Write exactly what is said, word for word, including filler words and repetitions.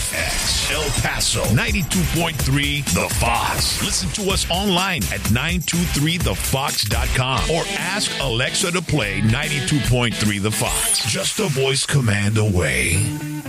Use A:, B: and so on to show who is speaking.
A: F X, El Paso, ninety-two point three The Fox. Listen to us online at nine two three the fox dot com or ask Alexa to play ninety-two point three The Fox. Just a voice command away.